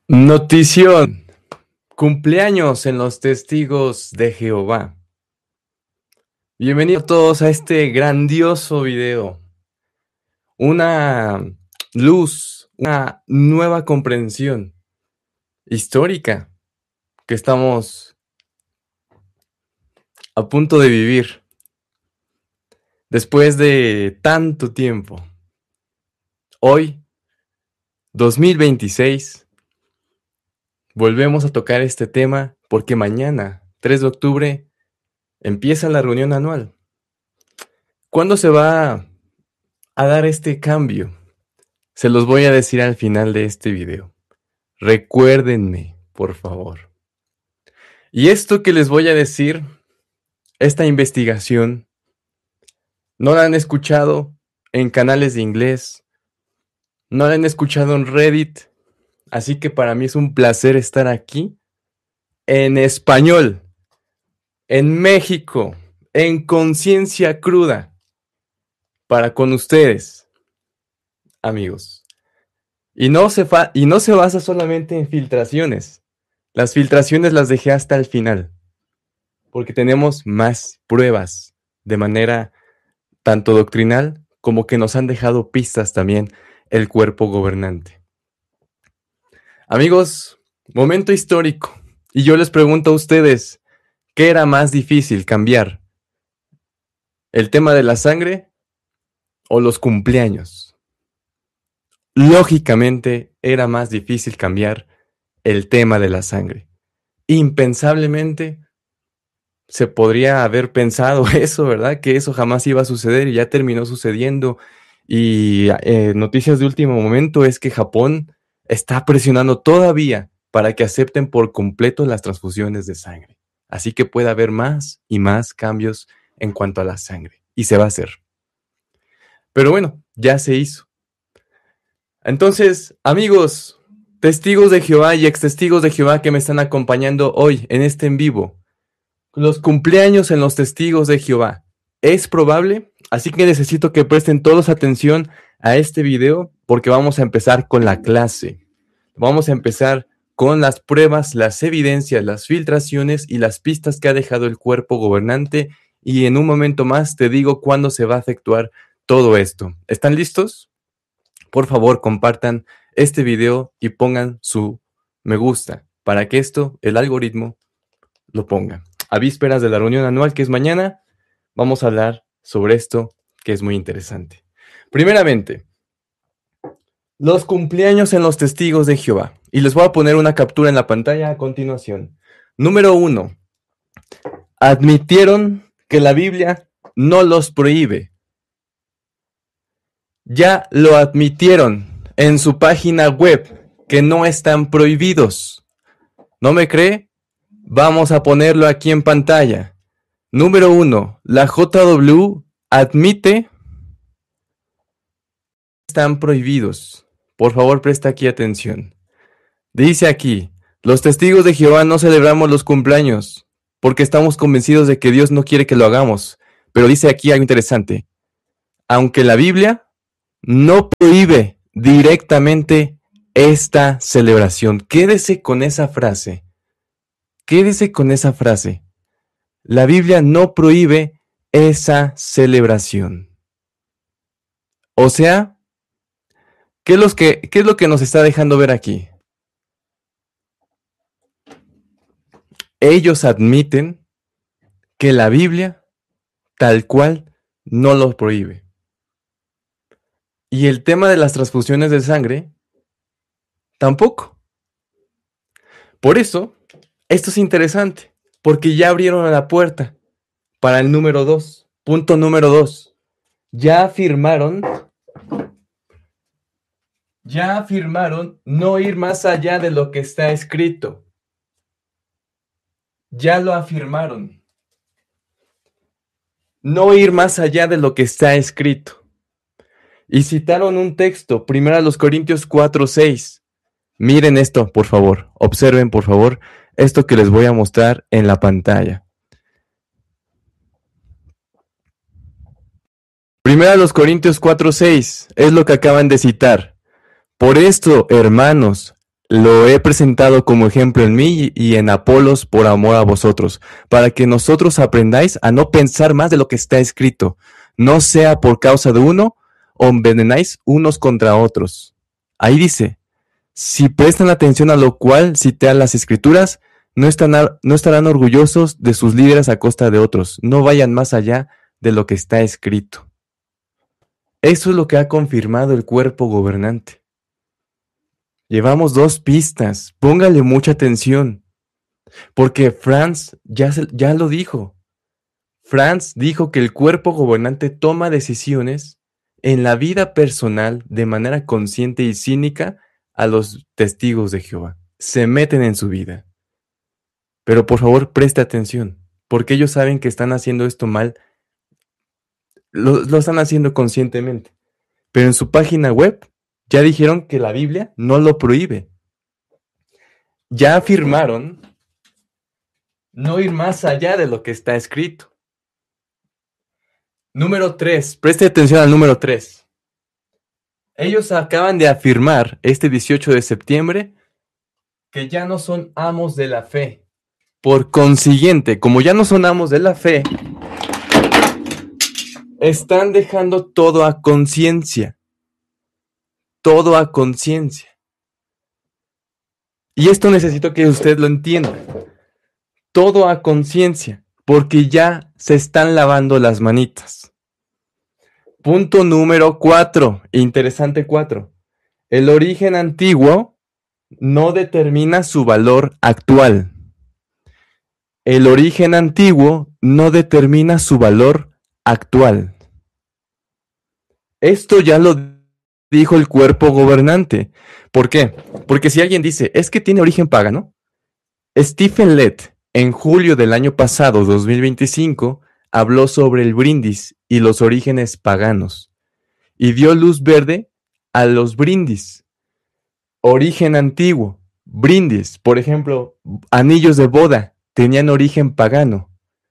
Notición. Cumpleaños en los testigos de Jehová. Bienvenidos todos a este grandioso video. Una luz, una nueva comprensión histórica que estamos a punto de vivir. Después de tanto tiempo. Hoy, 2026, volvemos a tocar este tema porque mañana, 3 de octubre, empieza la reunión anual. ¿Cuándo se va a dar este cambio? Se los voy a decir al final de este video. Recuérdenme, por favor. Y esto que les voy a decir, esta investigación, no la han escuchado en canales de inglés, no la han escuchado en Reddit, así que para mí es un placer estar aquí en español, en México, en conciencia cruda, para con ustedes, amigos. Y no se basa solamente en filtraciones. Las filtraciones las dejé hasta el final, porque tenemos más pruebas de manera tanto doctrinal como que nos han dejado pistas también el cuerpo gobernante. Amigos, momento histórico. Y yo les pregunto a ustedes, ¿qué era más difícil cambiar? ¿El tema de la sangre o los cumpleaños? Lógicamente era más difícil cambiar el tema de la sangre. Impensablemente se podría haber pensado eso, ¿verdad? Que eso jamás iba a suceder y ya terminó sucediendo. Y noticias de último momento es que Japón está presionando todavía para que acepten por completo las transfusiones de sangre. Así que puede haber más y más cambios en cuanto a la sangre. Y se va a hacer. Pero bueno, ya se hizo. Entonces, amigos, testigos de Jehová y ex testigos de Jehová que me están acompañando hoy en este en vivo, los cumpleaños en los testigos de Jehová. ¿Es probable? Así que necesito que presten todos atención a este video porque vamos a empezar con la clase. Vamos a empezar con las pruebas, las evidencias, las filtraciones y las pistas que ha dejado el cuerpo gobernante y en un momento más te digo cuándo se va a efectuar todo esto. ¿Están listos? Por favor, compartan este video y pongan su me gusta para que esto, el algoritmo, lo ponga. A vísperas de la reunión anual que es mañana, vamos a hablar sobre esto que es muy interesante. Primeramente, los cumpleaños en los testigos de Jehová. Y les voy a poner una captura en la pantalla a continuación. Número 1. Admitieron que la Biblia no los prohíbe. Ya lo admitieron en su página web que no están prohibidos. ¿No me cree? Vamos a ponerlo aquí en pantalla. Número 1. La JW admite que están prohibidos. Por favor, presta aquí atención. Dice aquí, los testigos de Jehová no celebramos los cumpleaños porque estamos convencidos de que Dios no quiere que lo hagamos. Pero dice aquí algo interesante. Aunque la Biblia no prohíbe directamente esta celebración. Quédese con esa frase. Quédese con esa frase. La Biblia no prohíbe esa celebración. O sea, ¿qué es lo que nos está dejando ver aquí? Ellos admiten que la Biblia, tal cual, no los prohíbe. Y el tema de las transfusiones de sangre, tampoco. Por eso, esto es interesante, porque ya abrieron la puerta para el número 2. Punto número 2. Ya afirmaron no ir más allá de lo que está escrito. Ya lo afirmaron. No ir más allá de lo que está escrito. Y citaron un texto, 1 Corintios 4:6. Miren esto, por favor. Observen, por favor, esto que les voy a mostrar en la pantalla. 1 Corintios 4:6 es lo que acaban de citar. Por esto, hermanos, Lo he presentado como ejemplo en mí y en Apolos por amor a vosotros, para que nosotros aprendáis a no pensar más de lo que está escrito, no sea por causa de uno, o envenenáis unos contra otros. Ahí dice, si prestan atención a lo cual citan las escrituras, no estarán orgullosos de sus líderes a costa de otros, no vayan más allá de lo que está escrito. Eso es lo que ha confirmado el cuerpo gobernante. Llevamos 2 pistas, póngale mucha atención, porque Franz ya lo dijo. Franz dijo que el cuerpo gobernante toma decisiones en la vida personal de manera consciente y cínica a los testigos de Jehová. Se meten en su vida. Pero por favor, preste atención, porque ellos saben que están haciendo esto mal, lo están haciendo conscientemente. Pero en su página web ya dijeron que la Biblia no lo prohíbe. Ya afirmaron no ir más allá de lo que está escrito. Número 3, preste atención al número 3. Ellos acaban de afirmar este 18 de septiembre que ya no son amos de la fe. Por consiguiente, como ya no son amos de la fe, están dejando todo a conciencia. Todo a conciencia. Y esto necesito que usted lo entienda. Todo a conciencia, porque ya se están lavando las manitas. Punto número 4, interesante 4. El origen antiguo no determina su valor actual. El origen antiguo no determina su valor actual. Esto ya lo dijo el cuerpo gobernante. ¿Por qué? Porque si alguien dice, es que tiene origen pagano, Stephen Lett, en julio del año pasado, 2025, habló sobre el brindis y los orígenes paganos y dio luz verde a los brindis. Origen antiguo, brindis, por ejemplo, anillos de boda, tenían origen pagano,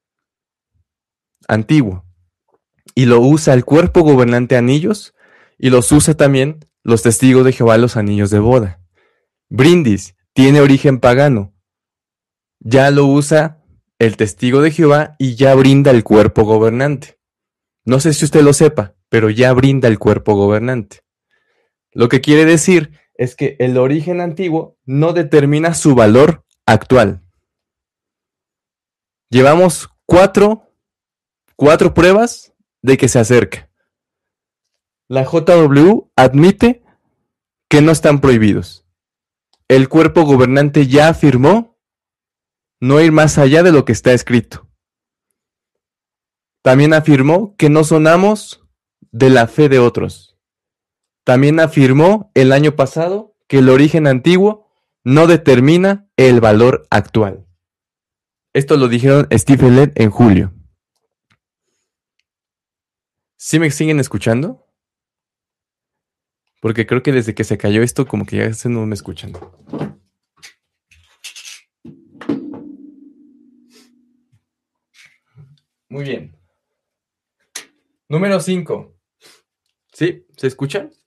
antiguo, y lo usa el cuerpo gobernante anillos y los usa también los testigos de Jehová los anillos de boda. Brindis tiene origen pagano, ya lo usa el testigo de Jehová y ya brinda el cuerpo gobernante. No sé si usted lo sepa, pero ya brinda el cuerpo gobernante. Lo que quiere decir es que el origen antiguo no determina su valor actual. Llevamos cuatro pruebas de que se acerca. La JW admite que no están prohibidos. El cuerpo gobernante ya afirmó no ir más allá de lo que está escrito. También afirmó que no son amos de la fe de otros. También afirmó el año pasado que el origen antiguo no determina el valor actual. Esto lo dijeron Stephen Lett en julio. ¿Sí me siguen escuchando? Porque creo que desde que se cayó esto, como que ya no me escuchan. Muy bien. Número 5. ¿Sí? ¿Se escucha?